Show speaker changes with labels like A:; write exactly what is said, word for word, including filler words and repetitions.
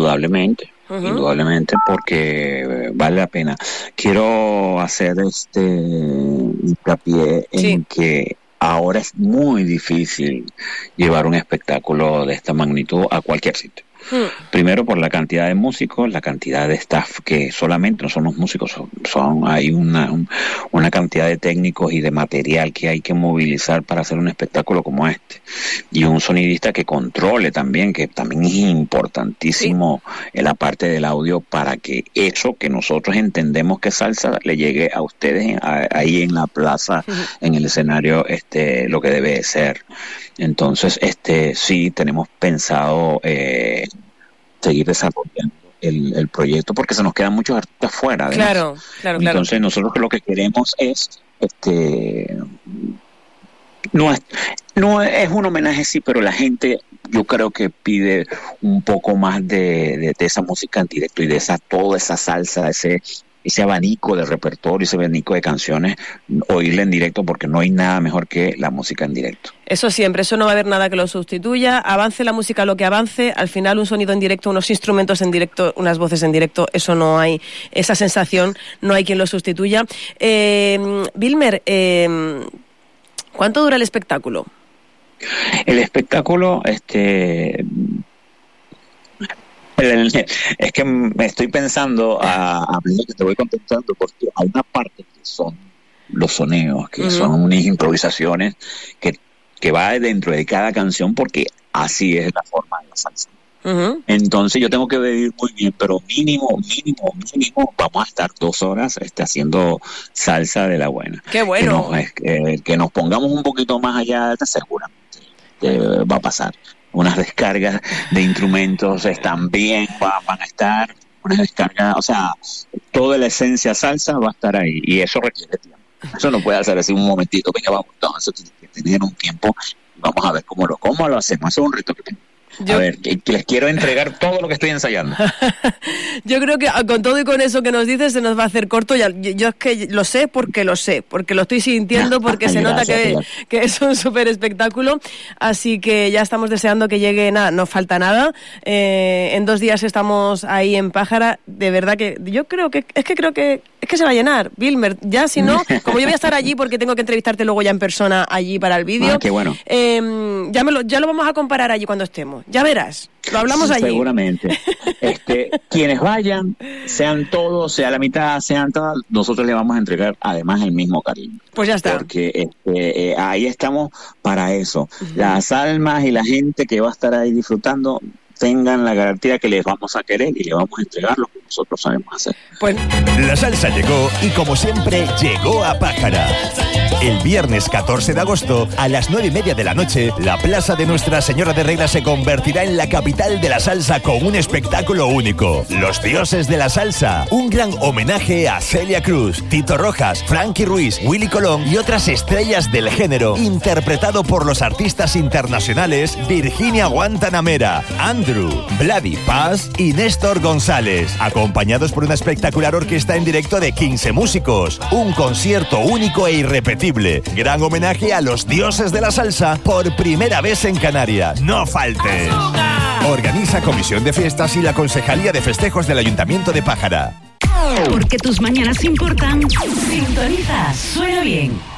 A: Indudablemente, uh-huh. indudablemente, porque vale la pena. Quiero hacer este hincapié en sí. que ahora es muy difícil llevar un espectáculo de esta magnitud a cualquier sitio. Primero por la cantidad de músicos, la cantidad de staff, que solamente no son los músicos, son, son hay una, un, una cantidad de técnicos y de material que hay que movilizar para hacer un espectáculo como este. Y un sonidista que controle también, que también es importantísimo sí. en la parte del audio para que eso que nosotros entendemos que es salsa le llegue a ustedes a, ahí en la plaza, uh-huh. en el escenario, este lo que debe ser. Entonces, este sí tenemos pensado eh, seguir desarrollando el, el proyecto porque se nos quedan muchos artistas fuera. Además.
B: Claro, claro, claro.
A: Entonces, nosotros lo que queremos es, este, no es, no es un homenaje, sí, pero la gente, yo creo que pide un poco más de, de, de esa música en directo y de esa toda esa salsa, ese ese abanico de repertorio, ese abanico de canciones, oírla en directo porque no hay nada mejor que la música en directo.
B: Eso siempre, eso no va a haber nada que lo sustituya, avance la música lo que avance, al final un sonido en directo, unos instrumentos en directo, unas voces en directo, eso no hay, esa sensación no hay quien lo sustituya. Eh, Vilmer, eh, ¿cuánto dura el espectáculo?
A: El espectáculo, este... es que me estoy pensando a, a medida que te voy contestando, porque hay una parte que son los soneos, que uh-huh. son unas improvisaciones que, que va dentro de cada canción porque así es la forma de la salsa. Uh-huh. Entonces yo tengo que vivir muy bien, pero mínimo, mínimo, mínimo vamos a estar dos horas este, haciendo salsa de la buena.
B: ¡Qué bueno!
A: Que nos, eh, que nos pongamos un poquito más allá, seguramente que va a pasar. Unas descargas de instrumentos están bien, va, van a estar, unas descargas, o sea, toda la esencia salsa va a estar ahí, y eso requiere tiempo. Eso no puede hacer así un momentito, venga, vamos, no, eso tiene que tener un tiempo, vamos a ver cómo lo, cómo lo hacemos, eso es un reto que tenemos. Yo... A ver, que, que les quiero entregar todo lo que estoy ensayando.
B: Yo creo que con todo y con eso que nos dices se nos va a hacer corto. Ya, yo, yo es que lo sé porque lo sé, porque lo estoy sintiendo, porque se nota que, que es un súper espectáculo. Así que ya estamos deseando que llegue, nada, no falta nada. Eh, en dos días estamos ahí en Pájara. De verdad que yo creo que, es que creo que, es que se va a llenar, Vilmer. Ya si no, como yo voy a estar allí porque tengo que entrevistarte luego ya en persona allí para el vídeo.
A: Ah, qué bueno.
B: Eh, ya, me lo, ya lo vamos a comparar allí cuando estemos. Ya verás, lo hablamos allí.
A: Seguramente. Este, quienes vayan, sean todos, sea la mitad, sean todas, nosotros le vamos a entregar además el mismo cariño.
B: Pues ya está.
A: Porque este, eh, ahí estamos para eso. Uh-huh. Las almas y la gente que va a estar ahí disfrutando tengan la garantía que les vamos a querer y les vamos a entregar lo que nosotros sabemos hacer.
B: Pues
C: la salsa llegó y como siempre llegó a Pájara. El viernes catorce de agosto a las nueve y media de la noche, la Plaza de Nuestra Señora de Regla se convertirá en la capital de la salsa con un espectáculo único. Los Dioses de la Salsa, un gran homenaje a Celia Cruz, Tito Rojas, Frankie Ruiz, Willy Colón y otras estrellas del género, interpretado por los artistas internacionales Virginia Guantanamera, Andrew, Vladi Paz y Néstor González, acompañados por una espectacular orquesta en directo de quince músicos, un concierto único e irrepetible. Gran homenaje a los dioses de la salsa por primera vez en Canarias. ¡No faltes! Organiza Comisión de Fiestas y la Concejalía de Festejos del Ayuntamiento de Pájara.
D: Porque tus mañanas importan. Sintoniza Suena Bien.